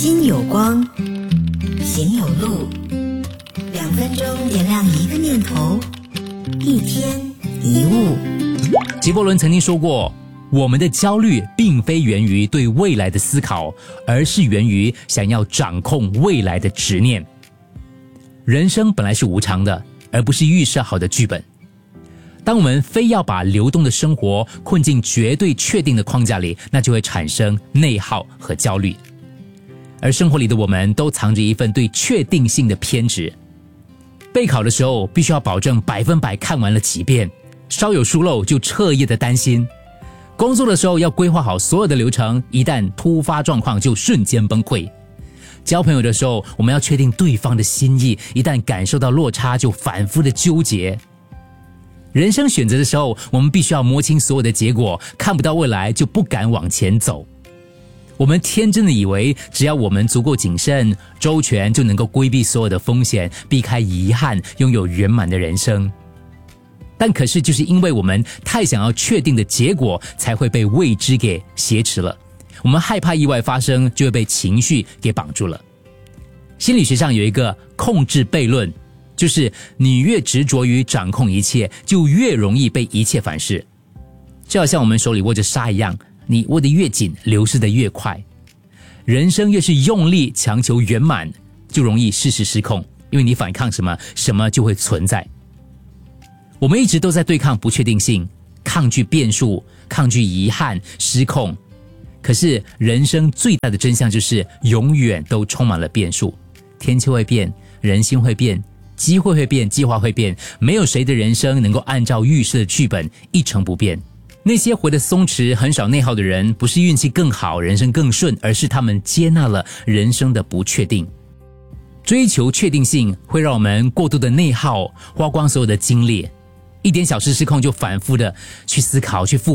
心有光，行有路，2分钟点亮一个念头，一天一物。 纪伯伦曾经说过，我们的焦虑并非源于对未来的思考，而是源于想要掌控未来的执念。人生本来是无常的，而不是预设好的剧本。当我们非要把流动的生活困进绝对确定的框架里，那就会产生内耗和焦虑。而生活里的我们都藏着一份对确定性的偏执。备考的时候必须要保证100%看完了几遍，稍有疏漏就彻夜的担心。工作的时候要规划好所有的流程，一旦突发状况就瞬间崩溃。交朋友的时候，我们要确定对方的心意，一旦感受到落差就反复的纠结。人生选择的时候，我们必须要摸清所有的结果，看不到未来就不敢往前走。我们天真的以为，只要我们足够谨慎、周全，就能够规避所有的风险，避开遗憾，拥有圆满的人生。但可是就是因为我们太想要确定的结果，才会被未知给挟持了。我们害怕意外发生，就会被情绪给绑住了。心理学上有一个控制悖论，就是你越执着于掌控一切，就越容易被一切反噬。就好像我们手里握着沙一样，你握得越紧，流失得越快。人生越是用力强求圆满，就容易事事失控，因为你反抗什么，什么就会存在。我们一直都在对抗不确定性，抗拒变数，抗拒遗憾、失控。可是人生最大的真相就是永远都充满了变数。天气会变，人心会变，机会会变，计划会变，没有谁的人生能够按照预设的剧本一成不变。那些活得松弛、很少内耗的人，不是运气更好、人生更顺，而是他们接纳了人生的不确定。追求确定性会让我们过度的内耗，花光所有的精力，一点小事失控就反复的去思考、去复